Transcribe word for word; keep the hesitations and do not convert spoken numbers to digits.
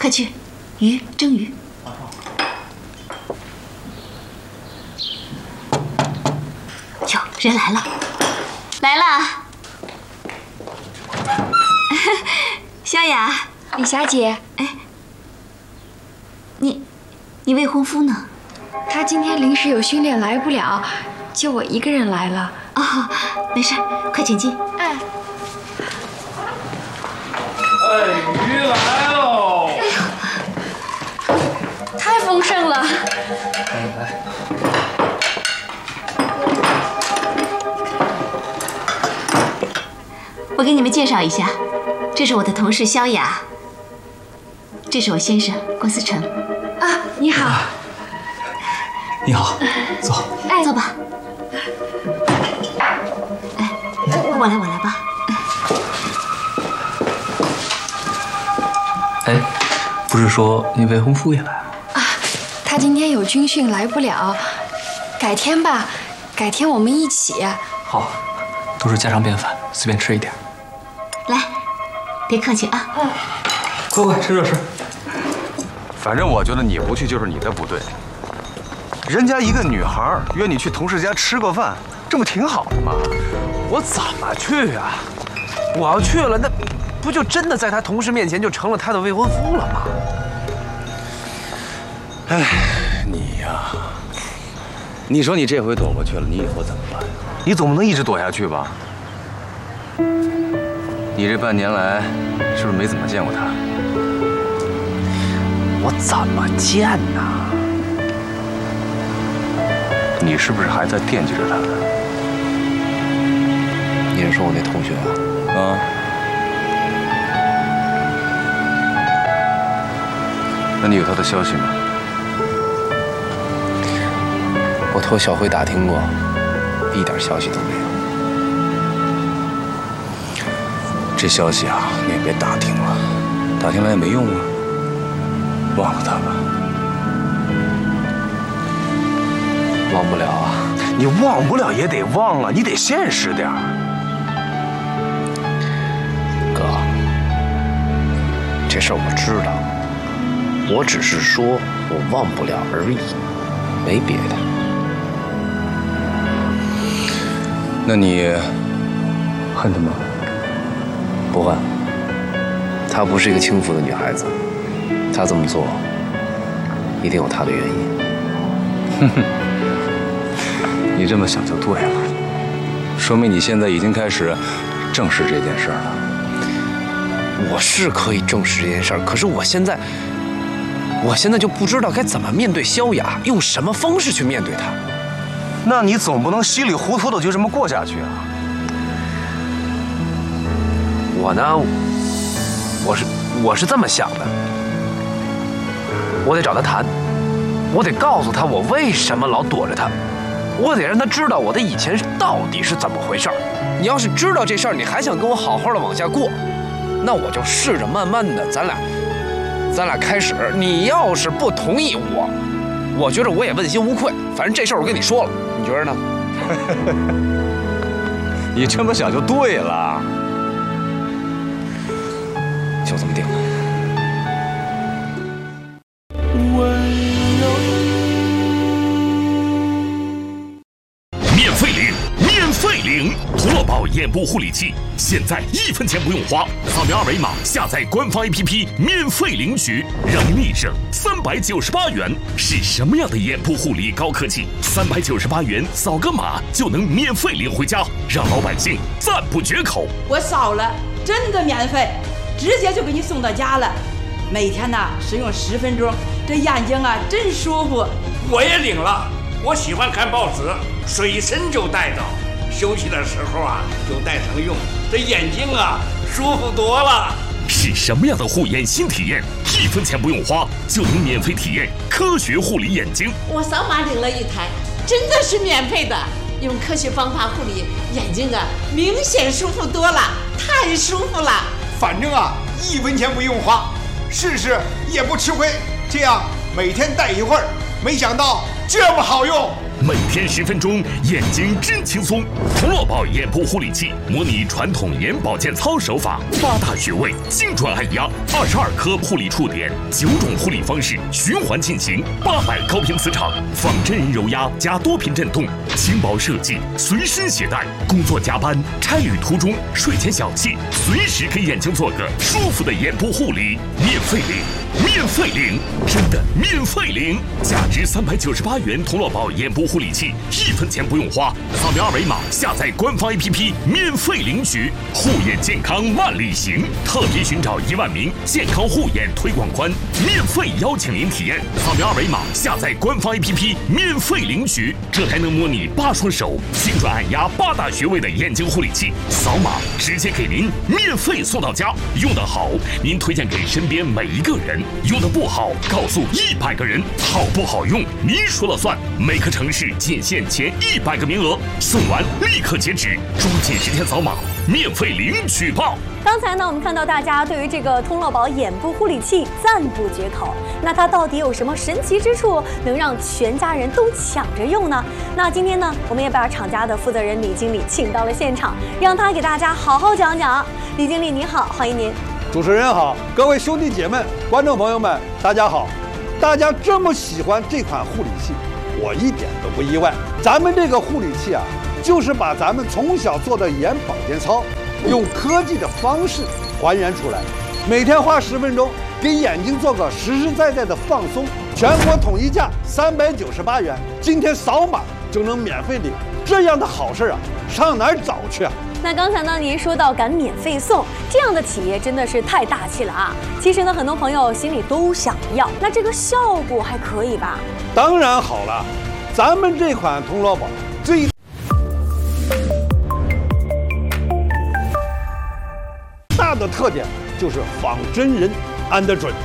快去，鱼蒸鱼。哟，人来了，来了。萧雅， 丽霞姐， 哎，你，你未婚夫呢？ 他今天临时有训练来不了，就我一个人来了。 哦，没事，快请进。 哎。 哎，鱼来喽！ 哎呦，太丰盛了！ 来来， 我给你们介绍一下，这是我的同事萧雅，这是我先生郭思成。 啊，你好。啊、 你好，坐。 哎，坐吧。哎，我来，我来吧。 哎，不是说你未婚夫也来吗？ 啊，他今天有军训来不了，改天吧，改天我们一起。 好，都是家常便饭，随便吃一点。 来，别客气啊。嗯， 快快吃热吃。 反正我觉得你不去就是你的不对。人家一个女孩约你去同事家吃个饭，这不挺好的吗？ 我怎么去啊？我要去了那。 不就真的在他同事面前就成了他的未婚夫了吗？ 哎，你呀，你说你这回躲过去了，你以后怎么办？你总不能一直躲下去吧？你这半年来是不是没怎么见过他？ 我怎么见呢？ 你是不是还在惦记着他？ 你是说我那同学啊？ 啊？ 那你有他的消息吗？ 我托小辉打听过，一点消息都没有。 这消息啊，你也别打听了，打听来也没用啊。忘了他吧。 忘不了啊。 你忘不了也得忘啊，你得现实点儿。 哥，这事儿我知道。 我只是说我忘不了而已，没别的。 那你恨他吗？ 不恨。她不是一个轻浮的女孩子，她这么做一定有她的原因。 哼哼，你这么想就对了，说明你现在已经开始正视这件事了。 我是可以正视这件事儿，可是我现在。 我现在就不知道该怎么面对萧雅，用什么方式去面对她。 那你总不能稀里糊涂的就这么过下去啊！ 我呢，我是我是这么想的，我得找她谈，我得告诉她我为什么老躲着她，我得让她知道我的以前到底是怎么回事儿。你要是知道这事儿，你还想跟我好好的往下过，那我就试着慢慢的，咱俩。 咱俩开始，你要是不同意我，我觉得我也问心无愧。反正这事儿我跟你说了，你觉得呢？ 你这么想就对了， 就这么定了。 免费领，免费领，国宝眼部护理器，现在一分钱不用花，扫描二维码下载官方 A P P， 免费领取，让你省三百九十八元。是什么样的眼部护理高科技？三百九十八元扫个码就能免费领回家，让老百姓赞不绝口。 我扫了，真的免费，直接就给你送到家了。每天呢使用十分钟，这眼睛啊真舒服。 我也领了，我喜欢看报纸，随身就带着。 休息的时候啊，就带上用，这眼睛啊舒服多了。 是什么样的护眼新体验？一分钱不用花就能免费体验科学护理眼睛。 我扫码领了一台，真的是免费的。用科学方法护理眼睛啊，明显舒服多了，太舒服了。 反正啊，一分钱不用花，试试也不吃亏。这样每天戴一会儿，没想到这么好用。 每天十分钟，眼睛真轻松。童乐宝眼部护理器模拟传统眼保健操手法，八大穴位精准按压，二十二颗护理触点，九种护理方式循环进行，八百高频磁场，仿真人揉压加多频震动，轻薄设计，随身携带。工作加班、差旅途中、睡前小憩，随时给眼睛做个舒服的眼部护理，免费领，免费领，真的免费领，价值三百九十八元童乐宝眼部护理器，一分钱不用花，扫描二维码下载官方 A P P 免费领取，护眼健康万里行，特别寻找一万名健康护眼推广官，免费邀请您体验，扫描二维码下载官方 A P P 免费领取，这台能模拟八双手精准按压八大穴位的眼睛护理器，扫码直接给您免费送到家，用得好您推荐给身边每一个人，用得不好告诉一百个人，好不好用您说了算，每个城市仅限前一百个名额，送完立刻截止，抓紧时间扫码免费领取吧。 刚才呢，我们看到大家对于这个通乐宝眼部护理器赞不绝口。那它到底有什么神奇之处，能让全家人都抢着用呢？那今天呢，我们也把厂家的负责人李经理请到了现场，让他给大家好好讲讲。李经理您好，欢迎您。 主持人好，各位兄弟姐妹、观众朋友们，大家好。大家这么喜欢这款护理器，我一点都不意外。咱们这个护理器啊，就是把咱们从小做的眼保健操，用科技的方式还原出来，每天花十分钟，给眼睛做个实实在在的放松。全国统一价三百九十八元，今天扫码就能免费领，这样的好事啊，上哪儿找去啊？ 那刚才呢，您说到敢免费送，这样的企业真的是太大气了啊！其实呢，很多朋友心里都想要，那这个效果还可以吧？ 当然好了，咱们这款童乐宝最大的特点就是仿真人按得准。